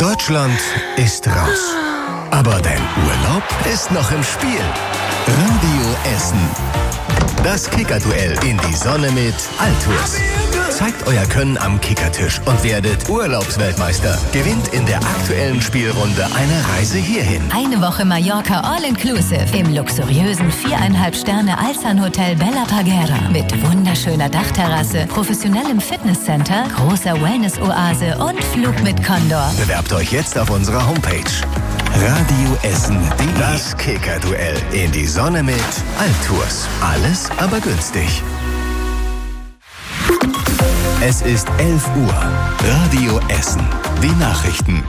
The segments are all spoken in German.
Deutschland ist raus. Aber dein Urlaub ist noch im Spiel. Radio Essen. Das Kickerduell in die Sonne mit Altours. Zeigt euer Können am Kickertisch und werdet Urlaubsweltmeister. Gewinnt in der aktuellen Spielrunde eine Reise hierhin. Eine Woche Mallorca All-Inclusive im luxuriösen 4,5 Sterne Alsan Hotel Bella Parguera mit wunderschöner Dachterrasse, professionellem Fitnesscenter, großer Wellness-Oase und Flug mit Condor. Bewerbt euch jetzt auf unserer Homepage. Radio Essen.de. Das Kickerduell in die Sonne mit Altours. Alles aber günstig. Es ist 11 Uhr. Radio Essen. Die Nachrichten.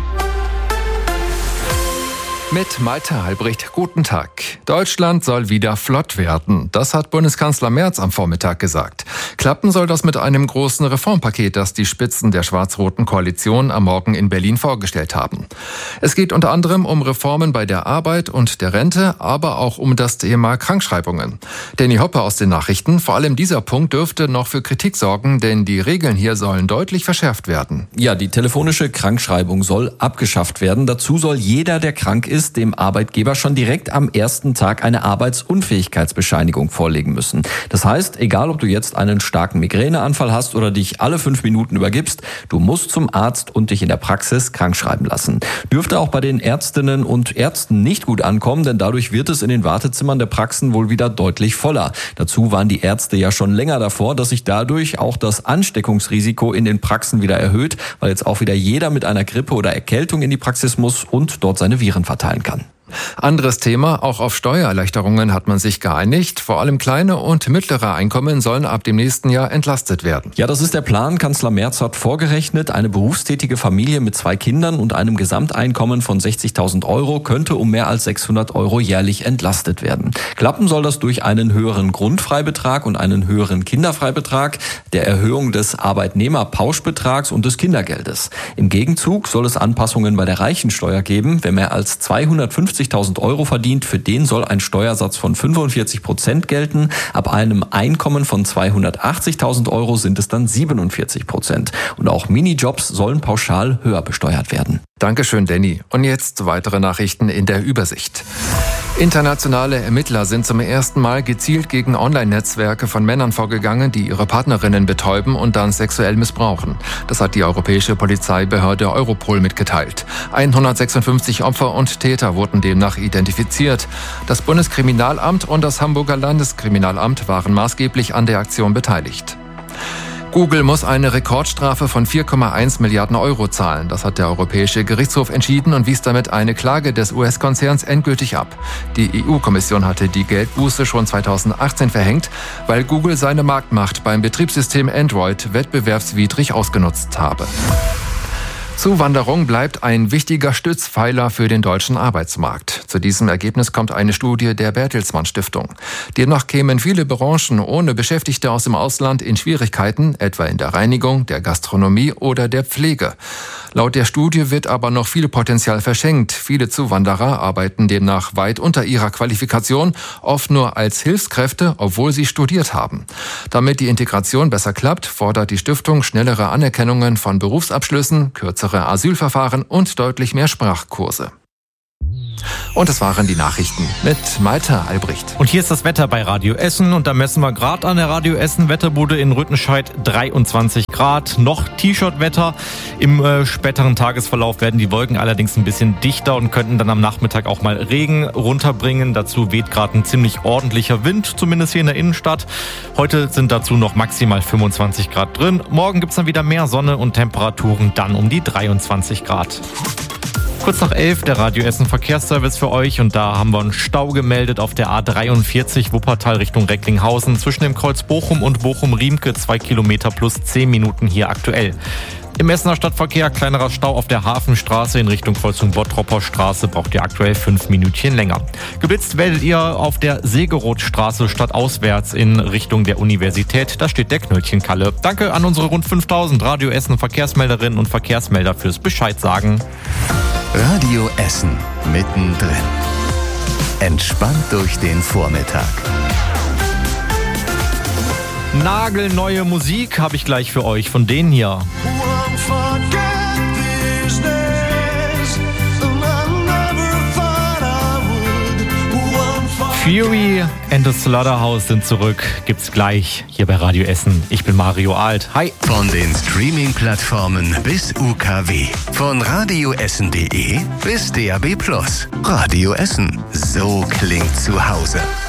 Mit Malte Albrecht, guten Tag. Deutschland soll wieder flott werden. Das hat Bundeskanzler Merz am Vormittag gesagt. Klappen soll das mit einem großen Reformpaket, das die Spitzen der schwarz-roten Koalition am Morgen in Berlin vorgestellt haben. Es geht unter anderem um Reformen bei der Arbeit und der Rente, aber auch um das Thema Krankschreibungen. Danny Hoppe aus den Nachrichten. Vor allem dieser Punkt dürfte noch für Kritik sorgen, denn die Regeln hier sollen deutlich verschärft werden. Ja, die telefonische Krankschreibung soll abgeschafft werden. Dazu soll jeder, der krank ist, dem Arbeitgeber schon direkt am ersten Tag eine Arbeitsunfähigkeitsbescheinigung vorlegen müssen. Das heißt, egal ob du jetzt einen starken Migräneanfall hast oder dich alle 5 Minuten übergibst, du musst zum Arzt und dich in der Praxis krankschreiben lassen. Dürfte auch bei den Ärztinnen und Ärzten nicht gut ankommen, denn dadurch wird es in den Wartezimmern der Praxen wohl wieder deutlich voller. Dazu waren die Ärzte ja schon länger davor, dass sich dadurch auch das Ansteckungsrisiko in den Praxen wieder erhöht, weil jetzt auch wieder jeder mit einer Grippe oder Erkältung in die Praxis muss und dort seine Viren verteilen kann. Anderes Thema, auch auf Steuererleichterungen hat man sich geeinigt. Vor allem kleine und mittlere Einkommen sollen ab dem nächsten Jahr entlastet werden. Ja, das ist der Plan. Kanzler Merz hat vorgerechnet, eine berufstätige Familie mit 2 Kindern und einem Gesamteinkommen von 60.000 Euro könnte um mehr als 600 Euro jährlich entlastet werden. Klappen soll das durch einen höheren Grundfreibetrag und einen höheren Kinderfreibetrag, der Erhöhung des Arbeitnehmerpauschbetrags und des Kindergeldes. Im Gegenzug soll es Anpassungen bei der Reichensteuer geben. Wer mehr als 250.000 Euro verdient, für den soll ein Steuersatz von 45% gelten. Ab einem Einkommen von 280.000 Euro sind es dann 47%. Und auch Minijobs sollen pauschal höher besteuert werden. Dankeschön, Danny. Und jetzt weitere Nachrichten in der Übersicht. Internationale Ermittler sind zum ersten Mal gezielt gegen Online-Netzwerke von Männern vorgegangen, die ihre Partnerinnen betäuben und dann sexuell missbrauchen. Das hat die europäische Polizeibehörde Europol mitgeteilt. 156 Opfer und Täter wurden demnach identifiziert. Das Bundeskriminalamt und das Hamburger Landeskriminalamt waren maßgeblich an der Aktion beteiligt. Google muss eine Rekordstrafe von 4,1 Milliarden Euro zahlen. Das hat der Europäische Gerichtshof entschieden und wies damit eine Klage des US-Konzerns endgültig ab. Die EU-Kommission hatte die Geldbuße schon 2018 verhängt, weil Google seine Marktmacht beim Betriebssystem Android wettbewerbswidrig ausgenutzt habe. Zuwanderung bleibt ein wichtiger Stützpfeiler für den deutschen Arbeitsmarkt. Zu diesem Ergebnis kommt eine Studie der Bertelsmann Stiftung. Demnach kämen viele Branchen ohne Beschäftigte aus dem Ausland in Schwierigkeiten, etwa in der Reinigung, der Gastronomie oder der Pflege. Laut der Studie wird aber noch viel Potenzial verschenkt. Viele Zuwanderer arbeiten demnach weit unter ihrer Qualifikation, oft nur als Hilfskräfte, obwohl sie studiert haben. Damit die Integration besser klappt, fordert die Stiftung schnellere Anerkennungen von Berufsabschlüssen, kürzere Asylverfahren und deutlich mehr Sprachkurse. Und das waren die Nachrichten mit Malte Albrecht. Und hier ist das Wetter bei Radio Essen und da messen wir gerade an der Radio Essen Wetterbude in Rüttenscheid 23 Grad. Noch T-Shirt-Wetter. Im späteren Tagesverlauf werden die Wolken allerdings ein bisschen dichter und könnten dann am Nachmittag auch mal Regen runterbringen. Dazu weht gerade ein ziemlich ordentlicher Wind, zumindest hier in der Innenstadt. Heute sind dazu noch maximal 25 Grad drin. Morgen gibt's dann wieder mehr Sonne und Temperaturen dann um die 23 Grad. Kurz nach 11 der Radio Essen Verkehrsservice für euch und da haben wir einen Stau gemeldet auf der A43 Wuppertal Richtung Recklinghausen zwischen dem Kreuz Bochum und Bochum-Riemke 2 Kilometer plus 10 Minuten hier aktuell. Im Essener Stadtverkehr kleinerer Stau auf der Hafenstraße in Richtung Kreuzung Bottropper Straße, braucht ihr aktuell 5 Minütchen länger. Geblitzt werdet ihr auf der Segerothstraße stadtauswärts in Richtung der Universität. Da steht der Knöllchenkalle. Danke an unsere rund 5000 Radio Essen Verkehrsmelderinnen und Verkehrsmelder fürs Bescheid sagen. Radio Essen mittendrin. Entspannt durch den Vormittag. Nagelneue Musik habe ich gleich für euch von denen hier. Won't forget this day. Fury and the Slaughterhouse sind zurück. Gibt's gleich hier bei Radio Essen. Ich bin Mario Alt. Hi. Von den Streaming-Plattformen bis UKW. Von radioessen.de bis DAB+. Radio Essen. So klingt zu Hause.